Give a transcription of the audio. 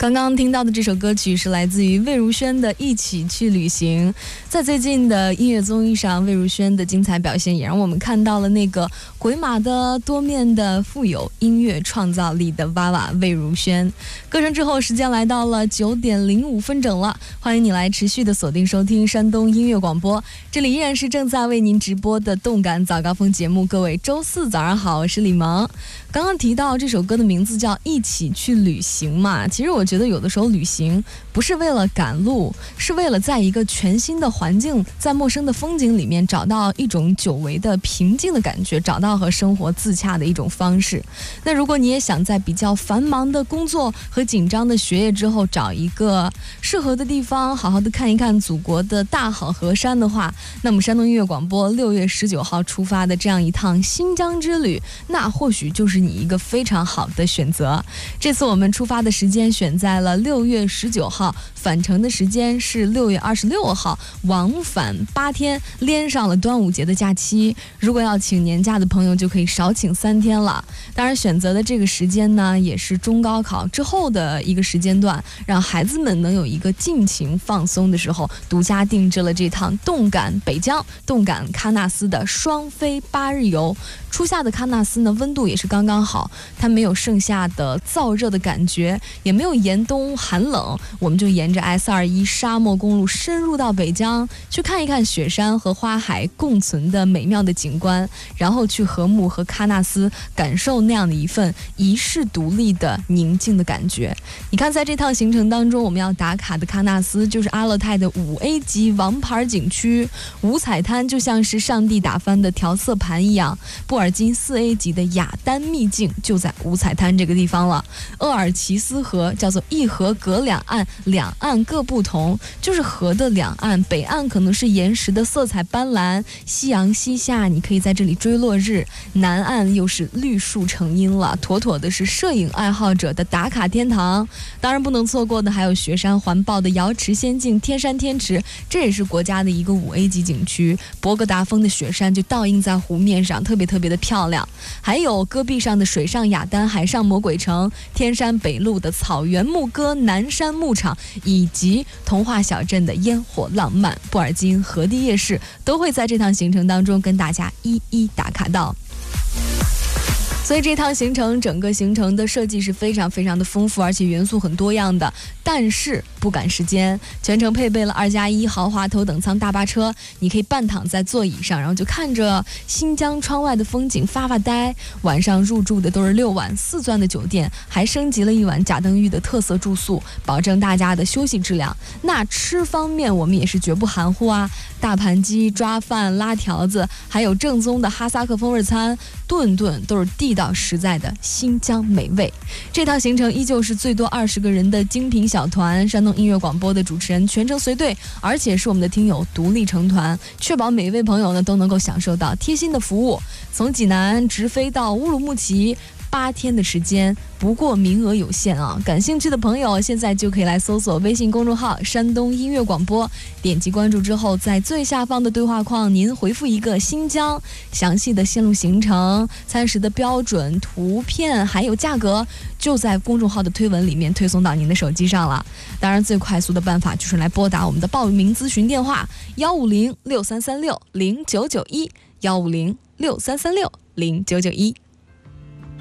刚刚听到的这首歌曲是来自于魏如萱的《一起去旅行》。在最近的音乐综艺上，魏如萱的精彩表现也让我们看到了那个鬼马的、多面的、富有音乐创造力的娃娃魏如萱。歌声之后，时间来到了9点05分整了，欢迎你来持续的锁定收听山东音乐广播，这里依然是正在为您直播的动感早高峰节目。各位周四早上好，我是李萌。刚刚提到这首歌的名字叫《一起去旅行》嘛，其实我觉得有的时候旅行不是为了赶路，是为了在一个全新的环境，在陌生的风景里面找到一种久违的平静的感觉，找到和生活自洽的一种方式。那如果你也想在比较繁忙的工作和紧张的学业之后，找一个适合的地方，好好的看一看祖国的大好河山的话，那么山东音乐广播6月19号出发的这样一趟新疆之旅，那或许就是你一个非常好的选择。这次我们出发的时间选在了6月19号，返程的时间是6月26号，往返8天，连上了端午节的假期。如果要请年假的朋友就可以少请3天了。当然选择的这个时间呢，也是中高考之后的一个时间段，让孩子们能有一个尽情放松的时候，独家定制了这趟动感北疆、动感喀纳斯的双飞8日游。初夏的喀纳斯呢，温度也是刚刚好，它没有盛夏的燥热的感觉，也没有严冬寒冷。我们就沿着 S21沙漠公路深入到北疆，去看一看雪山和花海共存的美妙的景观，然后去禾木和喀纳斯感受那样的一份遗世独立的宁静的感觉。你看，在这趟行程当中，我们要打卡的喀纳斯就是阿勒泰的5A 级王牌景区，五彩滩就像是上帝打翻的调色盘一样，布尔津4A 级的雅丹秘境就在五彩滩这个地方了。鄂尔齐斯河叫做一河隔两岸，两岸各不同，就是河的两岸，北岸可能是岩石的色彩斑斓，夕阳西下，你可以在这里追落日，南岸又是绿树成荫了，妥妥的是摄影爱好者的打卡天堂。当然不能错过的还有雪山环抱的瑶池仙境、天山天池，这也是国家的一个5A 级景区，博格达峰的雪山就倒映在湖面上，特别特别的漂亮。还有戈壁上的水上雅丹、海上魔鬼城、天山北路的草原牧歌、南山牧场，以及童话小镇的烟火浪漫，布尔津河堤夜市都会在这趟行程当中跟大家一一打卡到。所以这趟行程，整个行程的设计是非常非常的丰富，而且元素很多样的，但是不赶时间，全程配备了2+1豪华头等舱大巴车，你可以半躺在座椅上，然后就看着新疆窗外的风景发发呆。晚上入住的都是6晚4钻的酒店，还升级了1晚贾登峪的特色住宿，保证大家的休息质量。那吃方面我们也是绝不含糊啊，大盘鸡、抓饭、拉条子，还有正宗的哈萨克风味餐，顿顿都是地道实在的新疆美味。这趟行程依旧是最多20个人的精品小团，山东音乐广播的主持人全程随队，而且是我们的听友独立成团，确保每一位朋友呢都能够享受到贴心的服务。从济南直飞到乌鲁木齐，8天的时间，不过名额有限啊！感兴趣的朋友现在就可以来搜索微信公众号山东音乐广播，点击关注之后，在最下方的对话框您回复一个新疆，详细的线路行程、餐食的标准、图片还有价格，就在公众号的推文里面推送到您的手机上了。当然最快速的办法就是来拨打我们的报名咨询电话15063360991，15063360991。